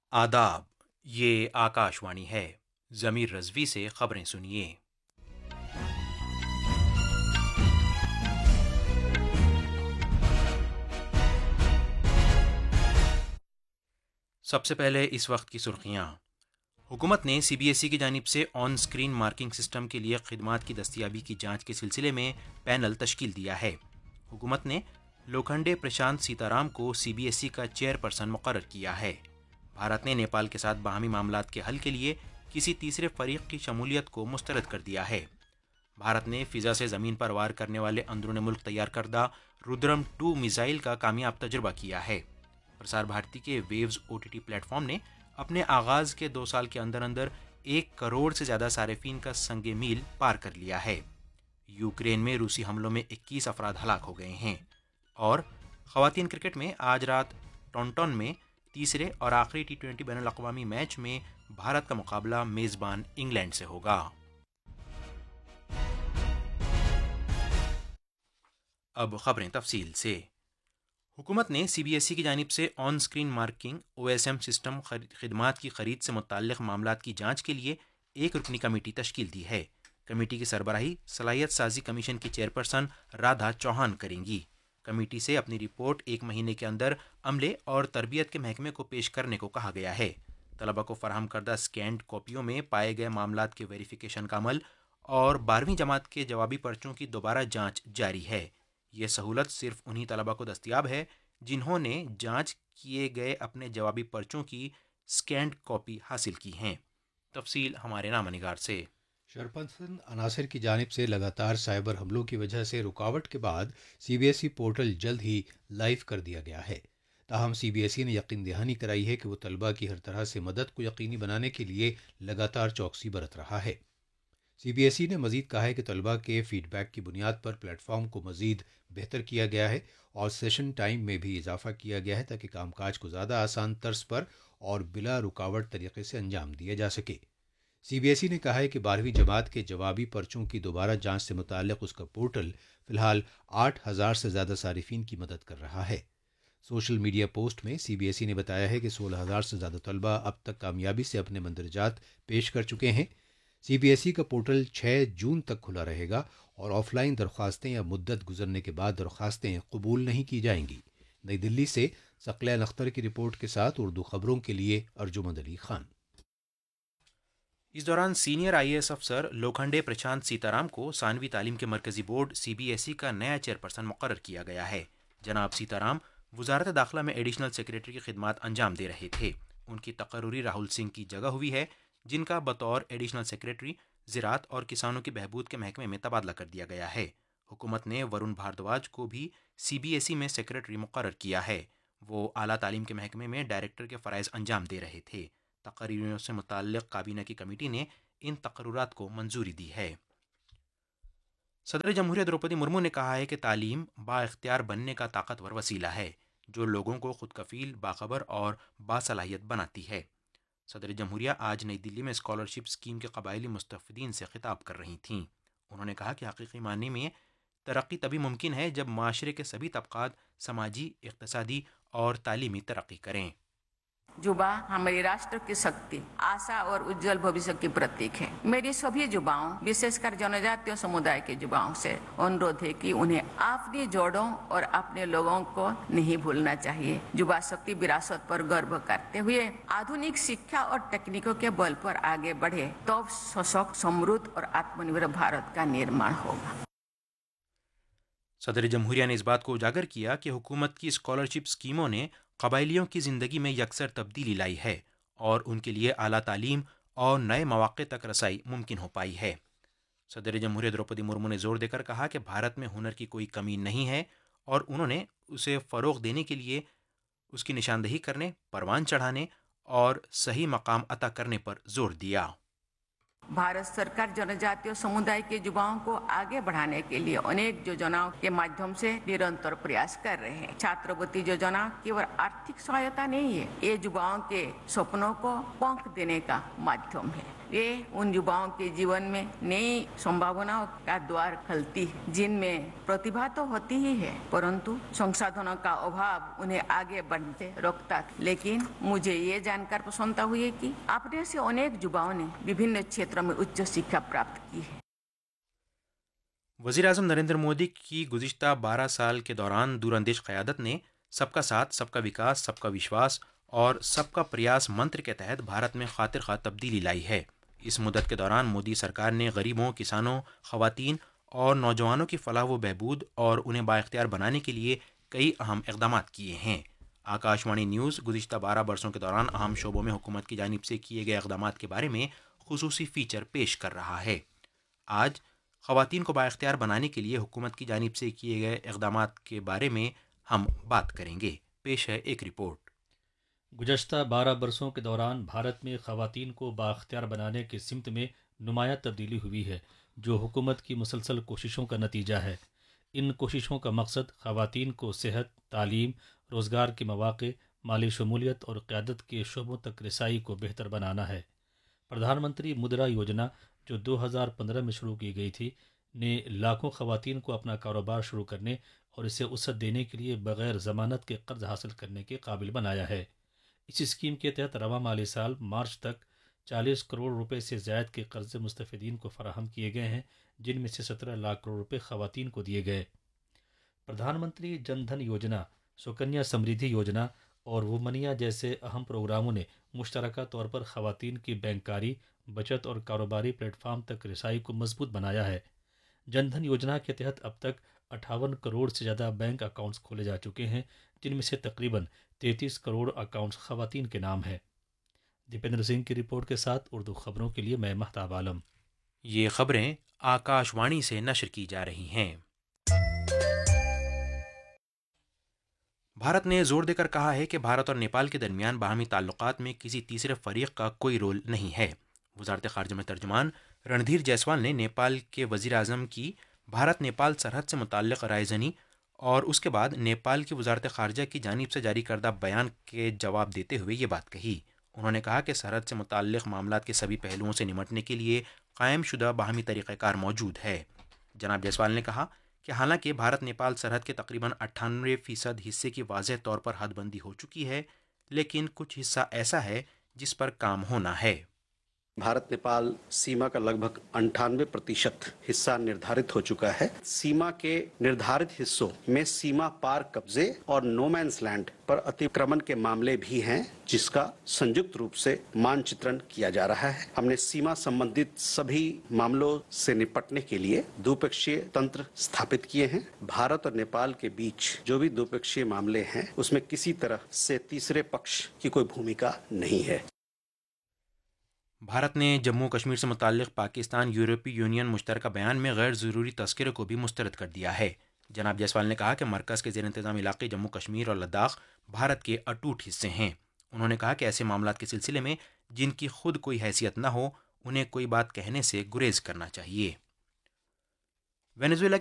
आदाब। ये आकाशवाणी है। ज़मीर रज़वी से खबरें सुनिए। सबसे पहले इस वक्त की सुर्खियाँ। हुकूमत ने सीबीएसई की जानिब से ऑन स्क्रीन मार्किंग सिस्टम के लिए खिदमात की दस्तियाबी की जांच के सिलसिले में पैनल तश्कील दिया है। हुकूमत ने लोखंडे प्रशांत सीताराम को सीबीएसई का चेयरपर्सन मुकर्रर किया है। भारत ने नेपाल के साथ बाहमी मामलात के हल के लिए किसी तीसरे फरीक की शमूलियत को मुस्तरद कर दिया है। भारत ने फिजा से ज़मीन पर वार करने वाले अंदरून मुल्क तैयार करदा रुद्रम 2 मिसाइल का कामयाब तजुर्बा किया है। प्रसार भारती के वेव्स ओटीटी प्लेटफॉर्म ने अपने आगाज के 2 साल के अंदर अंदर 1 करोड़ से ज़्यादा सारिफीन का संगे मील पार कर लिया है। यूक्रेन में रूसी हमलों में 21 अफराद हलाक हो गए हैं। और ख़वातीन क्रिकेट में आज रात टॉन्टन में तीसरे और आखिरी T20 बैनुल-अक़वामी मैच में भारत का मुकाबला मेज़बान इंग्लैंड से होगा। अब खबरें तफसील से। हुकूमत ने सीबीएसई की जानिब से on screen marking OSM system खिदमात की खरीद से मुताल्लिक़ मामलात की जांच के लिए एक रुकनी कमेटी तश्कील दी है। कमेटी की सरबराही सलाहियत साजी कमीशन की चेयरपर्सन राधा चौहान करेंगी। कमेटी से अपनी रिपोर्ट 1 महीने के अंदर अमले और तरबियत के महकमे को पेश करने को कहा गया है। तलबा को फराहम करदा स्कैंड कॉपियों में पाए गए मामलात के वेरिफिकेशन का अमल और 12वीं जमात के जवाबी पर्चों की दोबारा जांच जारी है। ये सहूलत सिर्फ उन्हीं तलबा को दस्तियाब है जिन्होंने जांच किए गए अपने जवाबी पर्चों की स्कैंड कॉपी हासिल की हैं। तफसील हमारे नामनिगार से। शरपसंद अनासर की जानिब से लगातार साइबर हमलों की वजह से रुकावट के बाद सीबीएसई पोर्टल जल्द ही लाइव कर दिया गया है। ताहम सीबीएसई ने यकीन दहानी कराई है कि वो तलबा की हर तरह से मदद को यकीनी बनाने के लिए लगातार चौकसी बरत रहा है। सीबीएसई ने मजीद कहा है कि तलबा के फीडबैक की बुनियाद पर प्लेटफॉर्म को मजीद बेहतर किया गया है और सेशन टाइम में भी इजाफा किया गया है ताकि कामकाज को ज़्यादा आसान तर्ज पर और बिला रुकावट तरीके से अंजाम दिया जा सके। सीबीएसई ने कहा है कि 12वीं जमात के जवाबी पर्चों की दोबारा जांच से मुताल्लिक उसका पोर्टल फिलहाल 8,000 से ज़्यादा सारिफीन की मदद कर रहा है। सोशल मीडिया पोस्ट में सीबीएसई ने बताया है कि 16,000 से ज़्यादा तलबा अब तक कामयाबी से अपने मंदरजात पेश कर चुके हैं। सीबीएसई का पोर्टल 6 जून तक खुला रहेगा और ऑफलाइन दरख्वास्तें या मुद्दत गुजरने के बाद दरख्वास्तें कबूल नहीं की जाएंगी। नई दिल्ली से सकलैन अख्तर की रिपोर्ट के साथ उर्दू खबरों के लिए अर्जुमंद अली खान। इस दौरान सीनियर IAS अफसर लोखंडे प्रशांत सीताराम को सानवी तालीम के मरकजी बोर्ड CBSE का नया चेयरपर्सन मुकर्रर किया गया है। जनाब सीताराम वजारत दाखिला में एडिशनल सेक्रेटरी की खिदमत अंजाम दे रहे थे। उनकी तकर्रुरी राहुल सिंह की जगह हुई है, जिनका बतौर एडिशनल सेक्रेटरी ज़राअत और किसानों की बहबूद के महकमे में तबादला कर दिया गया है। हुकूमत ने वरुण भारद्वाज को भी CBSE में सेक्रेटरी मुकर्रर किया है। वो आला तालीम के महकमे में डायरेक्टर के फ़राइज़ अंजाम दे रहे थे। तकरीरों से मुताल्लिक़ काबीना की कमेटी ने इन तकर्रुरात को मंजूरी दी है। सदर जमहूरिया द्रौपदी मुर्मू ने कहा है कि तालीम बाइख्तियार बनने का ताकतवर वसीला है जो लोगों को खुद कफील, बाखबर और बासलाहियत बनाती है। सदर जमहूरिया आज नई दिल्ली में स्कॉलरशिप स्कीम के कबायली मुस्तफ़ीदीन से खिताब कर रही थीं। उन्होंने कहा कि हकीकी मानी में तरक्की तभी मुमकिन है जब माशरे के सभी तबक़ात समाजी, इक़्तिसादी और तालीमी तरक्की करें। जुबा हमारे राष्ट्र की शक्ति, आशा और उज्जवल भविष्य की प्रतीक है। मेरी सभी युवाओं, विशेषकर जनजातीय समुदाय के युवाओं से अनुरोध है कि उन्हें अपनी जड़ों और अपने लोगों को नहीं भूलना चाहिए। युवा शक्ति विरासत पर गर्व करते हुए आधुनिक शिक्षा और तकनीकों के बल पर आगे बढ़े तो सशक्त, समृद्ध और आत्मनिर्भर भारत का निर्माण होगा। सदर जमहूरिया ने इस बात को उजागर किया कि हुकूमत की स्कॉलरशिप स्कीमों ने कबायलियों की ज़िंदगी में यकसर तब्दीली लाई है और उनके लिए आला तालीम और नए मौक़े तक रसाई मुमकिन हो पाई है। सदर जमहूरिया द्रौपदी मुर्मू ने ज़ोर देकर कहा कि भारत में हुनर की कोई कमी नहीं है और उन्होंने उसे फ़रोग़ देने के लिए उसकी निशानदही करने, परवान चढ़ाने और सही मकाम अता करने पर जोर दिया। भारत सरकार जनजातीय समुदाय के युवाओं को आगे बढ़ाने के लिए अनेक योजनाओं के माध्यम से निरंतर प्रयास कर रहे हैं। छात्रवृत्ति योजना केवल आर्थिक सहायता नहीं है, ये युवाओं के सपनों को पंख देने का माध्यम है। ये उन युवाओं के जीवन में नई संभावनाओं का द्वार खोलती है, जिनमें प्रतिभा तो होती ही है, परंतु संसाधनों का अभाव उन्हें आगे बढ़ते रोकता। लेकिन मुझे ये जानकर प्रसन्नता हुई है कि अपने से अनेक युवाओं ने विभिन्न क्षेत्रों में उच्च शिक्षा प्राप्त की है। वज़ीर आज़म नरेंद्र मोदी की गुज़िश्ता 12 साल के दौरान दूरअंदेश क़यादत ने सबका साथ, सबका विकास, सबका विश्वास और सबका प्रयास मंत्र के तहत भारत में खातिर खा तब्दीली लाई है। इस मुद्दत के दौरान मोदी सरकार ने गरीबों, किसानों, ख़वातीन और नौजवानों की फलाह व बहबूद और उन्हें बाइख्तियार बनाने के लिए कई अहम इक़दाम किए हैं। आकाशवाणी न्यूज़ गुज़िश्ता 12 बरसों के दौरान अहम शोबों में हुकूमत की जानिब से किए गए इक़दाम के बारे में खुसूसी फ़ीचर पेश कर रहा है। आज ख़वातीन को बाइख्तियार बनाने के लिए हुकूमत की जानिब से किए गए इक़दाम के बारे में हम बात करेंगे। पेश है एक रिपोर्ट। गुज़श्ता 12 बरसों के दौरान भारत में ख़वातीन को बाख्तियार बनाने की सिमत में नुमायाँ तब्दीली हुई है, जो हुकूमत की मुसलसल कोशिशों का नतीजा है। इन कोशिशों का मकसद ख़वातीन को सेहत, तालीम, रोज़गार के मौक़े, माली शमूलियत और क़यादत के शोबों तक रसाई को बेहतर बनाना है। प्रधानमंत्री मुद्रा योजना, जो 2015 में शुरू की गई थी, ने लाखों ख़वातीन को अपना कारोबार शुरू करने और इसे वसअत देने के लिए बग़ैर ज़मानत के कर्ज़ हासिल करने के काबिल बनाया है। इस स्कीम के तहत रवा माली साल मार्च तक 40 करोड़ रुपए से ज़ायद के कर्ज़ मुस्तफ़ीदीन को फराहम किए गए हैं, जिनमें से 17 लाख करोड़ रुपए ख़वातीन को दिए गए। प्रधानमंत्री जन धन योजना, सुकन्या समृद्धि योजना और वुमनिया जैसे अहम प्रोग्रामों ने मुश्तरका तौर पर ख़वातीन की बैंकारी, बचत और कारोबारी प्लेटफार्म तक रसाई को मजबूत बनाया है। जन धन योजना के तहत अब तक 58 करोड़ से ज़्यादा बैंक अकाउंट्स खोले जा चुके हैं, जिनमें से तकरीबन 33 करोड़ अकाउंट्स ख़वातीन के नाम हैं। दीपेंद्र सिंह की रिपोर्ट के साथ उर्दू खबरों के लिए मैं महताब आलम। ये खबरें आकाशवाणी से नशर की जा रही हैं। भारत ने जोर देकर कहा है कि भारत और नेपाल के दरमियान बाहमी ताल्लुकात में किसी तीसरे फरीक का कोई रोल नहीं है। वज़ारत ख़ारजा में तर्जुमान रणधीर जायसवाल ने नेपाल के वज़ीर आज़म की भारत नेपाल सरहद से मुताल्लिक़ रायज़नी और उसके बाद नेपाल की वज़ारत ख़ारजा की जानिब से जारी करदा बयान के जवाब देते हुए ये बात कही। उन्होंने कहा कि सरहद से मुताल्लिक़ मामलात के सभी पहलुओं से निमटने के लिए कायम शुदा बाहमी तरीक़ाकार मौजूद है। जनाब जायसवाल ने कहा कि हालांकि भारत नेपाल सरहद के तकरीबन 98% हिस्से की वाज़ेह तौर पर हदबंदी हो चुकी है, लेकिन कुछ हिस्सा ऐसा है जिस पर काम होना है। भारत नेपाल सीमा का लगभग 98% हिस्सा निर्धारित हो चुका है। सीमा के निर्धारित हिस्सों में सीमा पार कब्जे और नो मैंस लैंड पर अतिक्रमण के मामले भी हैं, जिसका संयुक्त रूप से मानचित्रण किया जा रहा है। हमने सीमा संबंधित सभी मामलों से निपटने के लिए द्विपक्षीय तंत्र स्थापित किए हैं। भारत और नेपाल के बीच जो भी द्विपक्षीय मामले हैं, उसमें किसी तरह से तीसरे पक्ष की कोई भूमिका नहीं है। भारत ने जम्मू कश्मीर से मुताल्लिक़ पाकिस्तान यूरोपीय यूनियन मुश्तरका बयान में गैर ज़रूरी तज़किरे को भी मुस्तरद कर दिया है। जनाब जायसवाल ने कहा कि मरकज़ के ज़ेर इंतज़ाम इलाक़े जम्मू कश्मीर और लद्दाख भारत के अटूट हिस्से हैं। उन्होंने कहा कि ऐसे मामलात के सिलसिले में जिनकी खुद कोई हैसियत न हो, उन्हें कोई बात कहने से गुरेज करना चाहिए। वेनेजुएला